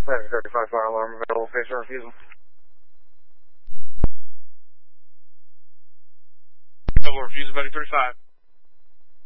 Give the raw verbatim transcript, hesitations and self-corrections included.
Letter thirty-five fire alarm available, face or refusal. Double refusal, Betty thirty-five.